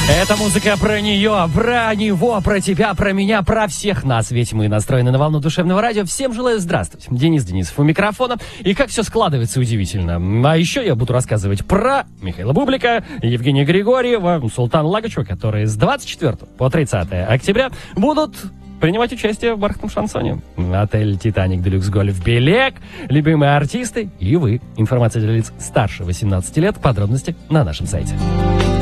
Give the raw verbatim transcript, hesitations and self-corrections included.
Эта музыка про нее, про него, про тебя, про меня, про всех нас. Ведь мы настроены на волну душевного радио. Всем желаю здравствовать. Денис Денисов у микрофона. И как все складывается удивительно. А еще я буду рассказывать про Михаила Бублика, Евгения Григорьева, Султана Лагачева, которые с двадцать четвёртого по тридцатое октября будут принимать участие в бархатном шансоне. Отель «Титаник Делюкс Гольф Белек», любимые артисты и вы. Информация для лиц старше восемнадцати лет. Подробности на нашем сайте.